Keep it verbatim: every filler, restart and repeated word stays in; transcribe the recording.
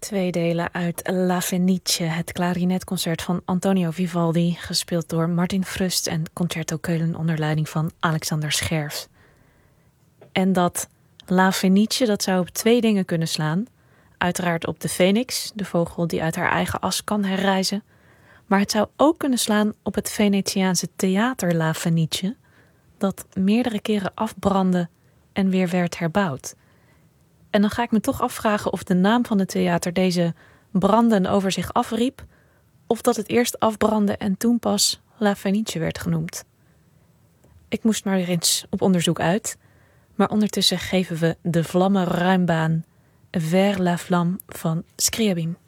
Twee delen uit La Fenice, het klarinetconcert van Antonio Vivaldi, gespeeld door Martin Frust en Concerto Keulen onder leiding van Alexander Scherf. En dat La Fenice, dat zou op twee dingen kunnen slaan. Uiteraard op de Phoenix, de vogel die uit haar eigen as kan herrijzen. Maar het zou ook kunnen slaan op het Venetiaanse theater La Fenice, dat meerdere keren afbrandde en weer werd herbouwd. En dan ga ik me toch afvragen of de naam van het theater deze branden over zich afriep, of dat het eerst afbrandde en toen pas La Fenice werd genoemd. Ik moest maar weer eens op onderzoek uit, maar ondertussen geven we de vlammen ruim baan. Vers la flamme van Scriabin.